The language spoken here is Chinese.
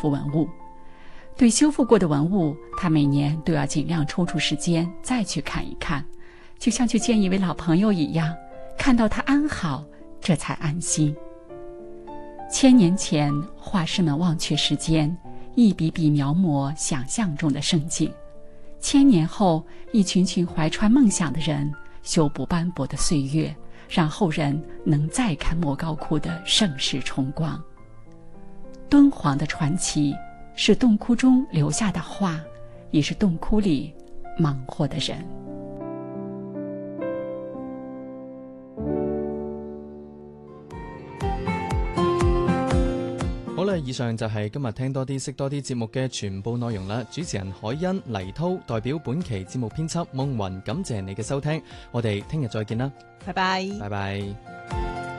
复文物。对修复过的文物，他每年都要尽量抽出时间再去看一看，就像去见一位老朋友一样，看到他安好，这才安心。千年前，画师们忘却时间，一笔笔描摹想象中的盛景；千年后，一群群怀揣梦想的人修补斑驳的岁月，让后人能再看莫高窟的盛世重光。敦煌的传奇是洞窟中留下的画，也是洞窟里忙活的人。 好啦，以上就係今日聽多啲識多啲節目嘅全部內容啦。主持人海欣、黎濤代表本期節目編輯夢雲，感謝你嘅收聽，我哋聽日再見啦， 拜拜。 拜拜。